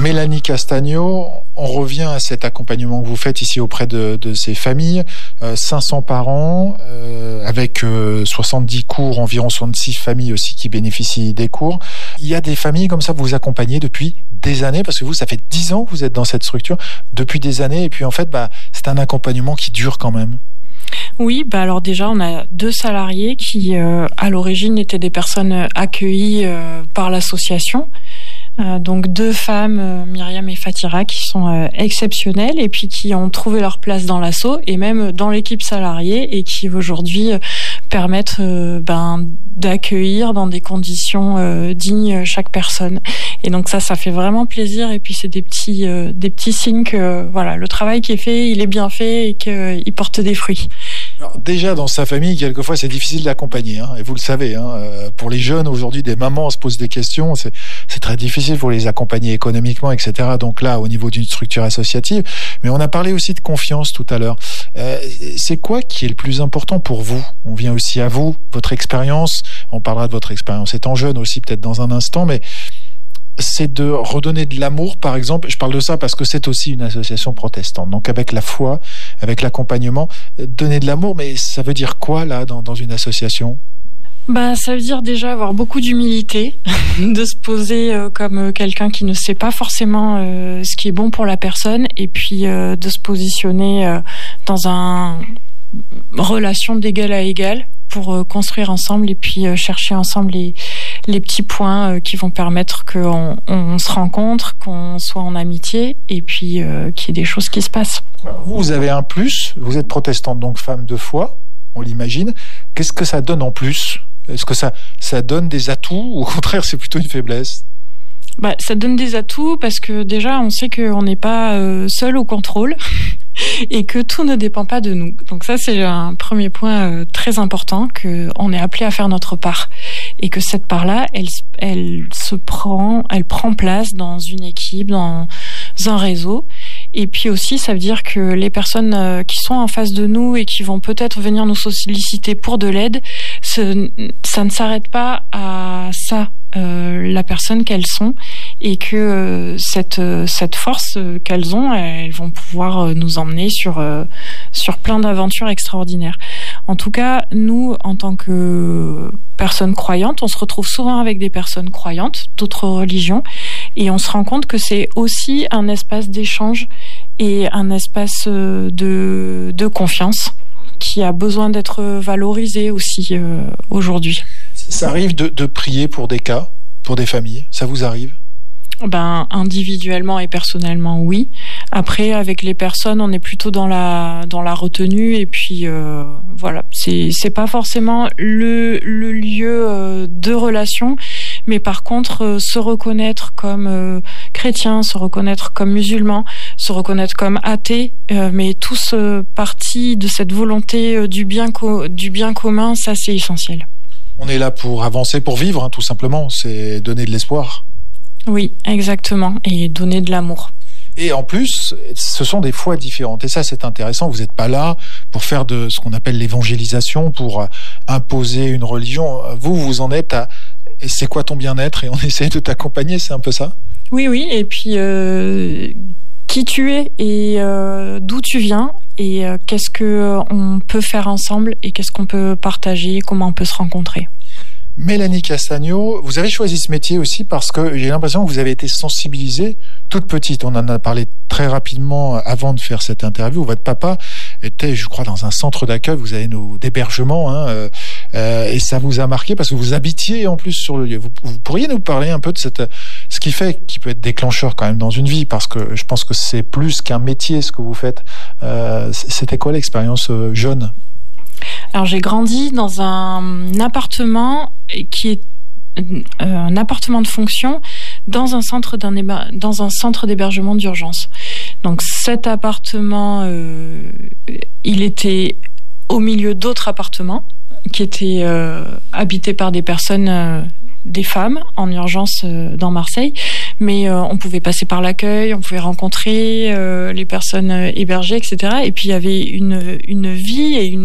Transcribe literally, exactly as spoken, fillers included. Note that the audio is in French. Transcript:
Mélanie Castagno, on revient à cet accompagnement que vous faites ici auprès de, de ces familles. Euh, cinq cents par an, euh, avec euh, soixante-dix cours, environ soixante-six familles aussi qui bénéficient des cours. Il y a des familles comme ça que vous accompagnez depuis des années, parce que vous, ça fait dix ans que vous êtes dans cette structure, depuis des années, et puis en fait, bah, c'est un accompagnement qui dure quand même. Oui, bah alors déjà, on a deux salariés qui, euh, à l'origine, étaient des personnes accueillies euh, par l'association. Euh, donc deux femmes, euh, Myriam et Fatira, qui sont euh, exceptionnelles et puis qui ont trouvé leur place dans l'asso et même dans l'équipe salariée et qui aujourd'hui euh, permettent euh, ben, d'accueillir dans des conditions euh, dignes chaque personne. Et donc ça, ça fait vraiment plaisir et puis c'est des petits, euh, des petits signes que euh, voilà, le travail qui est fait, il est bien fait et qu'il euh, porte des fruits. Alors déjà, dans sa famille, quelquefois, c'est difficile d'accompagner, hein, et vous le savez. Hein, euh, pour les jeunes, aujourd'hui, des mamans se posent des questions. C'est, c'est très difficile pour les accompagner économiquement, et cetera. Donc là, au niveau d'une structure associative. Mais on a parlé aussi de confiance tout à l'heure. Euh, c'est quoi qui est le plus important pour vous ? On vient aussi à vous, votre expérience. On parlera de votre expérience étant jeune aussi, peut-être dans un instant, mais... c'est de redonner de l'amour, par exemple. Je parle de ça parce que c'est aussi une association protestante. Donc avec la foi, avec l'accompagnement, donner de l'amour, mais ça veut dire quoi là dans, dans une association ? Bah, ça veut dire déjà avoir beaucoup d'humilité, de se poser euh, comme quelqu'un qui ne sait pas forcément euh, ce qui est bon pour la personne, et puis euh, de se positionner euh, dans une relation d'égal à égal pour euh, construire ensemble et puis euh, chercher ensemble les les petits points euh, qui vont permettre qu'on on se rencontre, qu'on soit en amitié et puis euh, qu'il y ait des choses qui se passent. Vous avez un plus, vous êtes protestante, donc femme de foi, on l'imagine. Qu'est-ce que ça donne en plus ? Est-ce que ça, ça donne des atouts ou au contraire c'est plutôt une faiblesse ? Bah, ça donne des atouts parce que déjà on sait qu'on n'est pas euh, seul au contrôle et que tout ne dépend pas de nous. Donc ça c'est un premier point euh, très important, qu'on est appelé à faire notre part et que cette part-là elle, elle se prend, elle prend place dans une équipe, dans un réseau. Et puis aussi, ça veut dire que les personnes qui sont en face de nous et qui vont peut-être venir nous solliciter pour de l'aide, ce, ça ne s'arrête pas à ça, euh, la personne qu'elles sont, et que euh, cette cette force qu'elles ont, elles vont pouvoir nous emmener sur euh, sur plein d'aventures extraordinaires. En tout cas, nous, en tant que personnes croyantes, on se retrouve souvent avec des personnes croyantes d'autres religions, et on se rend compte que c'est aussi un espace d'échange et un espace de, de confiance qui a besoin d'être valorisé aussi euh, aujourd'hui. Ça arrive de, de prier pour des cas, pour des familles ? Ça vous arrive ? Ben, individuellement et personnellement, oui. Après, avec les personnes, on est plutôt dans la dans la retenue et puis euh, voilà, c'est c'est pas forcément le le lieu euh, de relation, mais par contre, euh, se reconnaître comme euh, chrétien, se reconnaître comme musulman, se reconnaître comme athée, euh, mais tous euh, partis de cette volonté euh, du bien co- du bien commun, ça c'est essentiel. On est là pour avancer, pour vivre, hein, tout simplement. C'est donner de l'espoir. Oui, exactement, et donner de l'amour. Et en plus, ce sont des foi différentes. Et ça, c'est intéressant. Vous n'êtes pas là pour faire de ce qu'on appelle l'évangélisation, pour imposer une religion. Vous, vous en êtes à « c'est quoi ton bien-être ?» et on essaie de t'accompagner, c'est un peu ça ? Oui, oui, et puis euh, qui tu es et euh, d'où tu viens et euh, qu'est-ce qu'on peut faire ensemble et qu'est-ce qu'on peut partager, comment on peut se rencontrer. Mélanie Castagno, vous avez choisi ce métier aussi parce que j'ai l'impression que vous avez été sensibilisée toute petite. On en a parlé très rapidement avant de faire cette interview. Votre papa était, je crois, dans un centre d'accueil. Vous avez nos d'hébergement, hein, euh, et ça vous a marqué parce que vous habitiez en plus sur le lieu. Vous, vous pourriez nous parler un peu de cette, ce qui fait, qui peut être déclencheur quand même dans une vie, parce que je pense que c'est plus qu'un métier ce que vous faites. Euh, c'était quoi l'expérience euh, jeune ? Alors j'ai grandi dans un appartement qui est euh, un appartement de fonction dans un centre d'un héber- dans un centre d'hébergement d'urgence. Donc cet appartement, euh, il était au milieu d'autres appartements qui étaient euh, habités par des personnes, euh, des femmes en urgence euh, dans Marseille. Mais euh, on pouvait passer par l'accueil, on pouvait rencontrer euh, les personnes hébergées, et cetera. Et puis il y avait une une vie et une